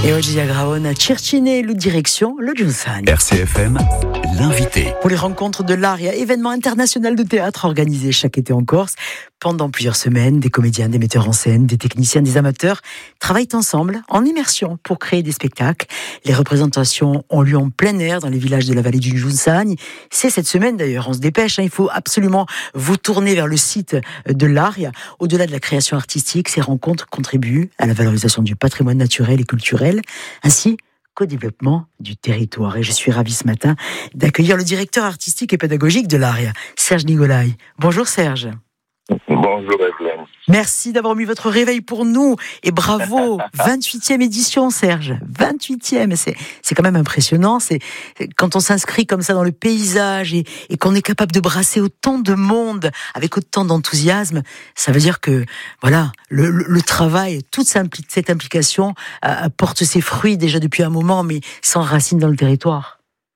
Et oggi a Graona Circine, le direction, le Junsan. RCFM, l'invité. Pour les rencontres de l'art, il y a événement international de théâtre organisé chaque été en Corse. Pendant plusieurs semaines, des comédiens, des metteurs en scène, des techniciens, des amateurs travaillent ensemble en immersion pour créer des spectacles. Les représentations ont lieu en plein air dans les villages de la vallée du Junsan. C'est cette semaine d'ailleurs, on se dépêche, il faut absolument vous tourner vers le site de l'Aria. Au-delà de la création artistique, ces rencontres contribuent à la valorisation du patrimoine naturel et culturel, ainsi qu'au développement du territoire. Et je suis ravie ce matin d'accueillir le directeur artistique et pédagogique de l'Aria, Serge Nigolaï. Bonjour Serge. Bonjour Evelyne. Merci d'avoir mis votre réveil pour nous et bravo. 28e édition Serge, 28e, c'est quand même impressionnant. C'est quand on s'inscrit comme ça dans le paysage et qu'on est capable de brasser autant de monde avec autant d'enthousiasme, ça veut dire que voilà, le travail, toute cette implication porte ses fruits déjà depuis un moment, mais s'enracine dans le territoire.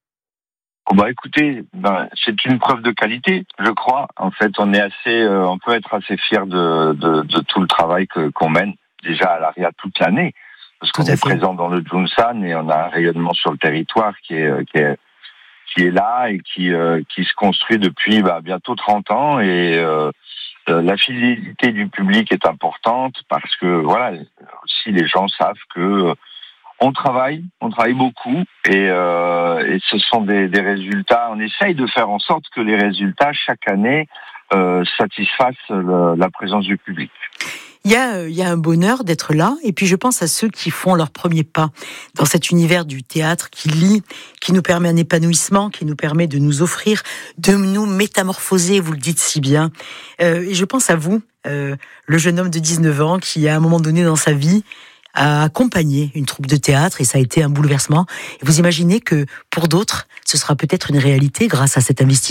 Écoutez, c'est une preuve de qualité, je crois. En fait, on peut être assez fiers de tout le travail qu'on mène déjà à l'Aria toute l'année, parce qu'on est présent dans le Junsan et on a un rayonnement sur le territoire qui est là et qui se construit depuis bientôt 30 ans et la fidélité du public est importante parce que voilà, aussi les gens savent que on travaille beaucoup et ce sont des résultats. On essaye de faire en sorte que les résultats chaque année satisfassent la présence du public. Il y a un bonheur d'être là, et puis je pense à ceux qui font leur premier pas dans cet univers du théâtre qui lie, qui nous permet un épanouissement, qui nous permet de nous offrir, de nous métamorphoser, vous le dites si bien. Et je pense à vous, le jeune homme de 19 ans qui, à un moment donné dans sa vie, a accompagné une troupe de théâtre et ça a été un bouleversement. Et vous imaginez que pour d'autres, ce sera peut-être une réalité grâce à cet investissement ?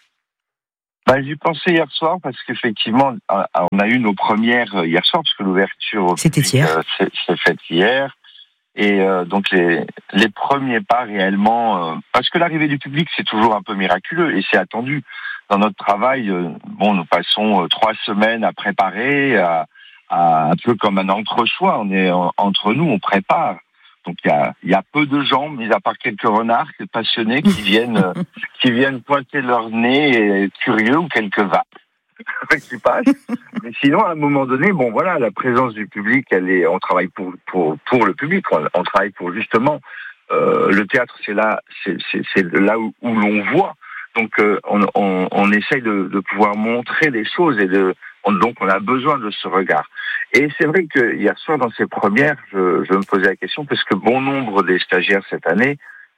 J'y pensais hier soir parce qu'effectivement, on a eu nos premières hier soir parce que l'ouverture c'était hier. C'est faite hier. Et donc les premiers pas réellement, parce que l'arrivée du public c'est toujours un peu miraculeux et c'est attendu. Dans notre travail, nous passons 3 semaines à préparer, un peu comme un entre-soi, on est entre nous, on prépare. Donc il y a peu de gens, mis à part quelques renards passionnés qui viennent pointer leur nez curieux ou quelques vapes qui passent. Mais sinon, à un moment donné, la présence du public, on travaille pour le public, on travaille pour justement le théâtre, c'est là où l'on voit. Donc on essaye de pouvoir montrer les choses et donc on a besoin de ce regard. Et c'est vrai que hier soir dans ces premières, je me posais la question parce que bon nombre des stagiaires cette année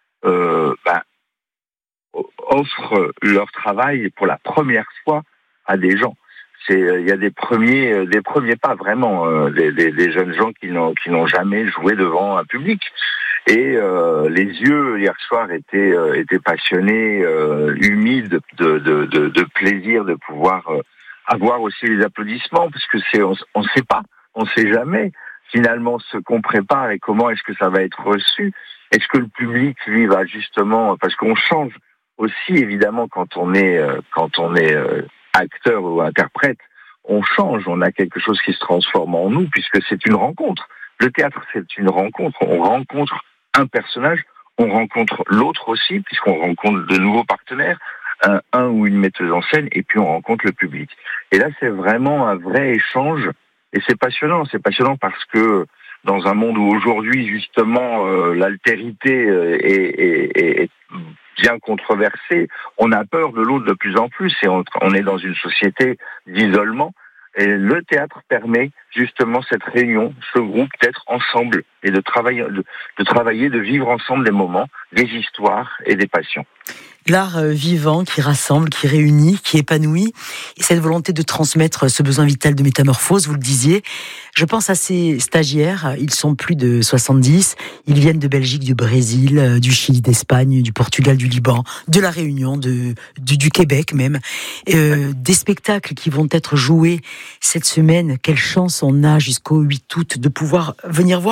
offrent leur travail pour la première fois à des gens. Il y a des premiers pas vraiment, des jeunes gens qui n'ont jamais joué devant un public. Et les yeux hier soir étaient passionnés, humides de plaisir de pouvoir avoir aussi les applaudissements, parce que on sait pas, on sait jamais finalement ce qu'on prépare et comment est-ce que ça va être reçu. Est-ce que le public lui va justement, parce qu'on change aussi évidemment quand on est acteur ou interprète, on change, on a quelque chose qui se transforme en nous puisque c'est une rencontre. Le théâtre c'est une rencontre, on rencontre un personnage, on rencontre l'autre aussi puisqu'on rencontre de nouveaux partenaires. Un ou une metteuse en scène, et puis on rencontre le public. Et là, c'est vraiment un vrai échange, et c'est passionnant parce que dans un monde où aujourd'hui, justement, l'altérité est bien controversée, on a peur de l'autre de plus en plus, et on est dans une société d'isolement, et le théâtre permet justement cette réunion, ce groupe, d'être ensemble, et de travailler, de vivre ensemble des moments, des histoires et des passions. L'art vivant qui rassemble, qui réunit, qui épanouit, et cette volonté de transmettre ce besoin vital de métamorphose, vous le disiez. Je pense à ces stagiaires, ils sont plus de 70, ils viennent de Belgique, du Brésil, du Chili, d'Espagne, du Portugal, du Liban, de la Réunion, du Québec même. Des spectacles qui vont être joués cette semaine, quelle chance on a jusqu'au 8 août de pouvoir venir voir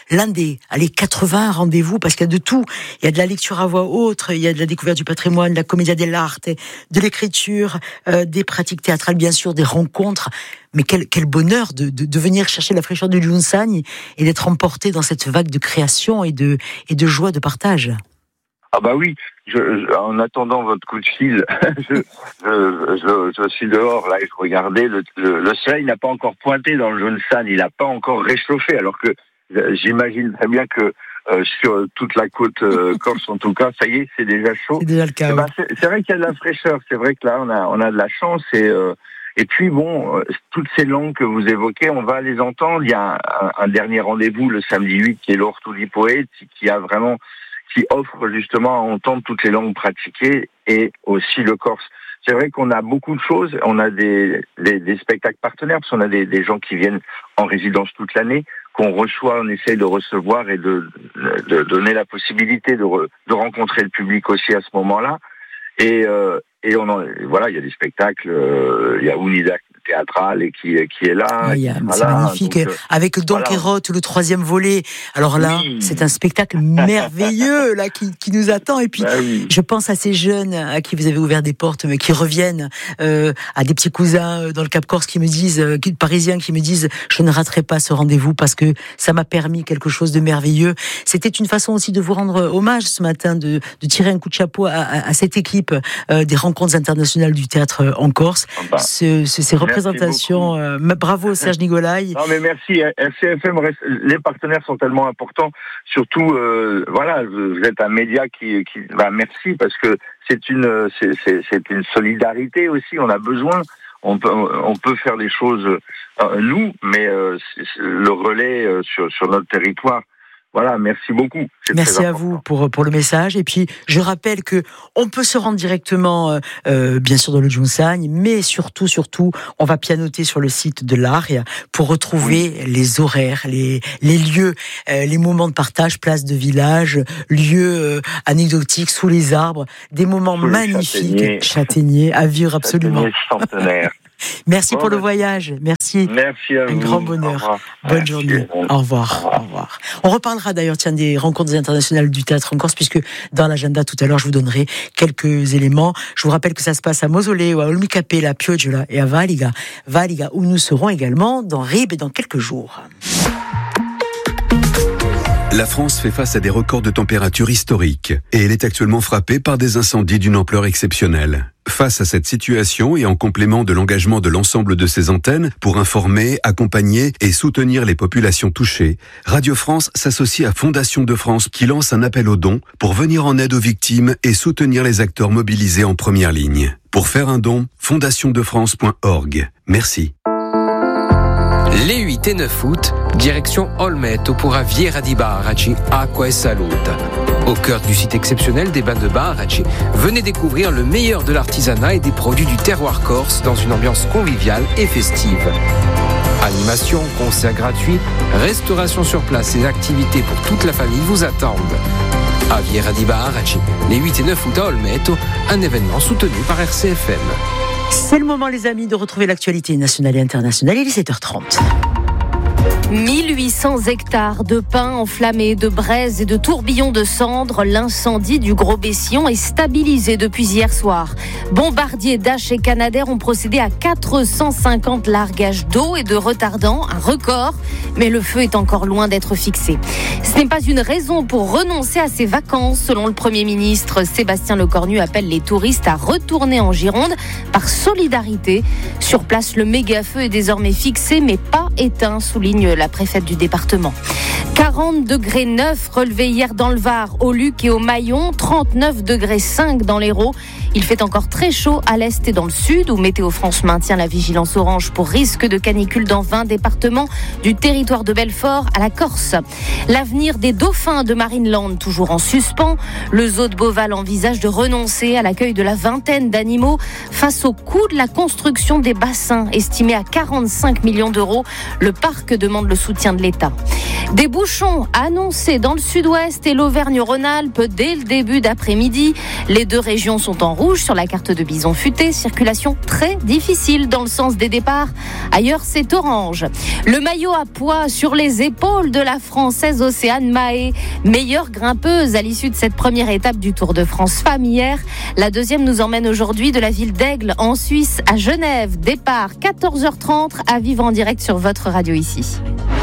l'un des 80 rendez-vous, parce qu'il y a de tout. Il y a de la lecture à voix haute, il y a de la découverte du patrimoine, de la commedia dell'arte, de l'écriture, des pratiques théâtrales, bien sûr, des rencontres. Mais quel bonheur de venir chercher la fraîcheur du Giunsani et d'être emporté dans cette vague de création et de joie de partage. Ah bah oui, en attendant votre coup de fil, je suis dehors là et je regardais, le soleil n'a pas encore pointé dans le Giunsani, il n'a pas encore réchauffé, alors que j'imagine très bien que sur toute la côte corse en tout cas, ça y est, c'est déjà chaud. C'est déjà le cas. C'est vrai qu'il y a de la fraîcheur, c'est vrai que là on a de la chance et puis bon, toutes ces langues que vous évoquez, on va les entendre. Il y a un dernier rendez-vous le samedi 8 qui est l'Ortuli Poète, qui offre justement à entendre toutes les langues pratiquées et aussi le corse. C'est vrai qu'on a beaucoup de choses, on a des spectacles partenaires, parce qu'on a des gens qui viennent en résidence toute l'année, qu'on reçoit, on essaye de recevoir et de donner la possibilité de rencontrer le public aussi à ce moment-là. Et voilà, il y a des spectacles, il y a Unida théâtrale et qui est là. Oui, c'est magnifique. Donc, avec Don Quixote, le 3e volet. Alors là, c'est un spectacle merveilleux là qui nous attend. Et puis, je pense à ces jeunes à qui vous avez ouvert des portes, mais qui reviennent, à des petits cousins dans le Cap Corse qui me disent, parisiens qui me disent, je ne raterai pas ce rendez-vous parce que ça m'a permis quelque chose de merveilleux. C'était une façon aussi de vous rendre hommage ce matin, de tirer un coup de chapeau à cette équipe des rencontres internationales du théâtre en Corse. Ces représentations, bravo Serge Nicolai. Non mais merci, RCFM, les partenaires sont tellement importants, surtout vous êtes un média qui merci parce que c'est une solidarité aussi, on a besoin, on peut faire les choses nous, mais le relais sur notre territoire. Voilà, merci beaucoup. Merci à vous pour le message. Et puis, je rappelle que on peut se rendre directement, bien sûr, dans le Giunsani, mais surtout, on va pianoter sur le site de l'Aria pour retrouver les horaires, les lieux, les moments de partage, place de village, lieux anecdotiques sous les arbres, des moments magnifiques, châtaigniers, à vivre absolument. Centenaire. Merci pour le voyage. Merci. Merci à vous. Un grand bonheur. Bonne journée. Au revoir. On reparlera d'ailleurs des rencontres internationales du théâtre en Corse, puisque dans l'agenda tout à l'heure, je vous donnerai quelques éléments. Je vous rappelle que ça se passe à Mosoleo, à Olmicapella, à Pioggia et à Valiga, où nous serons également dans Ribe dans quelques jours. La France fait face à des records de température historiques et elle est actuellement frappée par des incendies d'une ampleur exceptionnelle. Face à cette situation et en complément de l'engagement de l'ensemble de ses antennes pour informer, accompagner et soutenir les populations touchées, Radio France s'associe à Fondation de France qui lance un appel aux dons pour venir en aide aux victimes et soutenir les acteurs mobilisés en première ligne. Pour faire un don, fondationdefrance.org. Merci. Les 8 et 9 août, direction Olmeto pour Aviera di Baraci, Acqua e Salute. Au cœur du site exceptionnel des bains de Baraci, venez découvrir le meilleur de l'artisanat et des produits du terroir corse dans une ambiance conviviale et festive. Animation, concerts gratuits, restauration sur place et activités pour toute la famille vous attendent. Aviera di Baraci, les 8 et 9 août à Olmeto, un événement soutenu par RCFM. C'est le moment, les amis, de retrouver l'actualité nationale et internationale. Il est 7h30. 1800 hectares de pins enflammés, de braises et de tourbillons de cendres. L'incendie du Gros Bessillon est stabilisé depuis hier soir. Bombardier, Dash et Canadair ont procédé à 450 largages d'eau et de retardants, un record. Mais le feu est encore loin d'être fixé. Ce n'est pas une raison pour renoncer à ses vacances. Selon le Premier ministre, Sébastien Lecornu appelle les touristes à retourner en Gironde par solidarité. Sur place, le méga-feu est désormais fixé mais pas éteint, souligne la préfète du département. 40 degrés 9 relevés hier dans le Var, au Luc et au Maillon, 39 degrés 5 dans l'Hérault. Il fait encore très chaud à l'est et dans le sud, où Météo France maintient la vigilance orange pour risque de canicule dans 20 départements, du territoire de Belfort à la Corse. L'avenir des dauphins de Marineland toujours en suspens. Le zoo de Beauval envisage de renoncer à l'accueil de la vingtaine d'animaux face au coût de la construction des bassins, estimé à 45 millions d'euros. Le parc demande le soutien de l'État. Des bouchons annoncés dans le sud-ouest et l'Auvergne-Rhône-Alpes dès le début d'après-midi. Les deux régions sont en rouge rouge sur la carte de Bison Futé. Circulation très difficile dans le sens des départs. Ailleurs, c'est orange. Le maillot à poids sur les épaules de la Française Océane Mahé. Meilleure grimpeuse à l'issue de cette première étape du Tour de France Femmes hier. La deuxième nous emmène aujourd'hui de la ville d'Aigle en Suisse à Genève. Départ 14h30 à vivre en direct sur votre radio ici.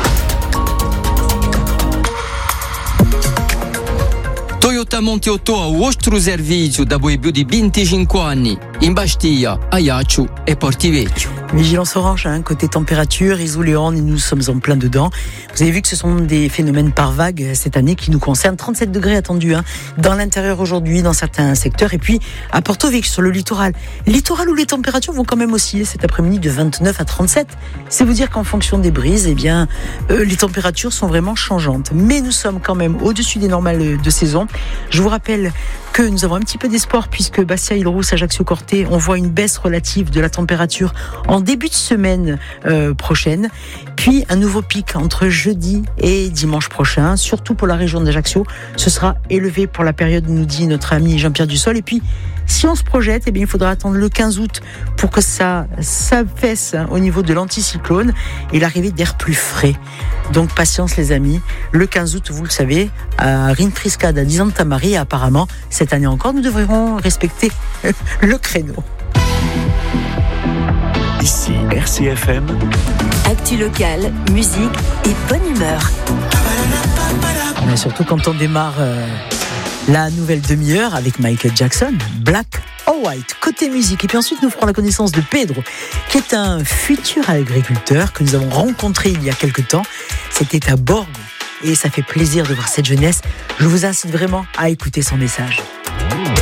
Toyota Monteotto a vostro servizio da più di 25 anni in Bastiglia, Ajaccio e Portivecchio. Vigilance orange, côté température, Isoléon, et nous sommes en plein dedans. Vous avez vu que ce sont des phénomènes par vague cette année qui nous concernent. 37 degrés attendus dans l'intérieur aujourd'hui, dans certains secteurs. Et puis à Porto-Vecchio, sur le littoral. Littoral où les températures vont quand même osciller cet après-midi de 29 à 37. C'est vous dire qu'en fonction des brises, les températures sont vraiment changeantes. Mais nous sommes quand même au-dessus des normales de saison. Je vous rappelle que nous avons un petit peu d'espoir puisque Bastia, Île-Rousse, Ajaccio-Corté, on voit une baisse relative de la température en début de semaine prochaine, puis un nouveau pic entre jeudi et dimanche prochain, surtout pour la région d'Ajaccio. Ce sera élevé pour la période, nous dit notre ami Jean-Pierre Dussol. Et puis, si on se projette, il faudra attendre le 15 août pour que ça s'affaisse au niveau de l'anticyclone et l'arrivée d'air plus frais. Donc patience les amis, le 15 août, vous le savez, à Rinfriscade, à Santa Maria, apparemment, cette année encore, nous devrons respecter le créneau. Ici RCFM. Actu locale, musique et bonne humeur. Mais surtout quand on démarre la nouvelle demi-heure avec Michael Jackson, Black or White, côté musique. Et puis ensuite, nous ferons la connaissance de Pedro, qui est un futur agriculteur que nous avons rencontré il y a quelque temps. C'était à Borgo. Et ça fait plaisir de voir cette jeunesse. Je vous incite vraiment à écouter son message.